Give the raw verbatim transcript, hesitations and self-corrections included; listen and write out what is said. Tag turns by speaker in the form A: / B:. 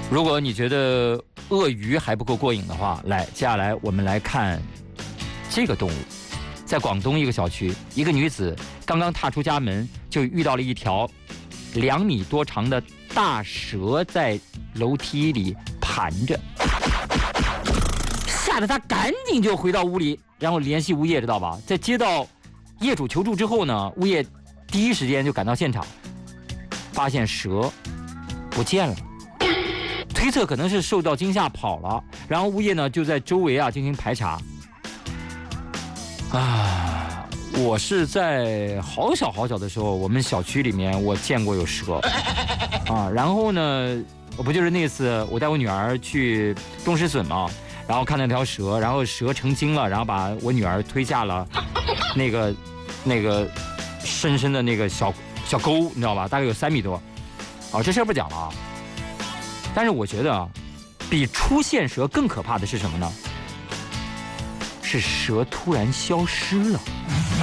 A: 如果你觉得鳄鱼还不够过瘾的话，来，接下来我们来看这个动物。在广东一个小区，一个女子刚刚踏出家门，就遇到了一条两米多长的大蛇在楼梯里盘着，吓得她赶紧就回到屋里，然后联系物业，知道吧？在接到业主求助之后呢，物业第一时间就赶到现场，发现蛇不见了，推测可能是受到惊吓跑了。然后物业呢就在周围啊进行排查。啊，我是在好小好小的时候，我们小区里面我见过有蛇啊。然后呢，我不就是那次我带我女儿去东石笋嘛，然后看到条蛇，然后蛇成精了，然后把我女儿推下了那个那个深深的那个小小沟，你知道吧？大概有三米多。啊，这事儿不讲了啊。但是我觉得啊，比出现蛇更可怕的是什么呢？是蛇突然消失了。